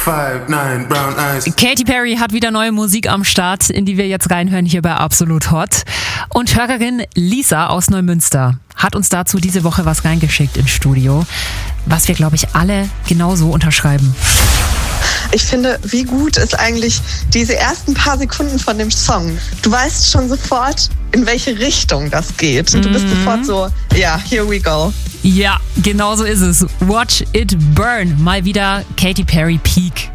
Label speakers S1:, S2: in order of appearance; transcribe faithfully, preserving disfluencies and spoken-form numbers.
S1: Five, nine, brown eyes.
S2: Katy Perry hat wieder neue Musik am Start, in die wir jetzt reinhören hier bei Absolut Hot. Und Hörerin Lisa aus Neumünster hat uns dazu diese Woche was reingeschickt ins Studio, was wir, glaube ich, alle genauso unterschreiben.
S3: Ich finde, wie gut ist eigentlich diese ersten paar Sekunden von dem Song. Du weißt schon sofort, in welche Richtung das geht. Und du bist sofort so, ja, yeah, here we go.
S2: Ja, genau so ist es. Watch It Burn. Mal wieder Katy Perry Peak.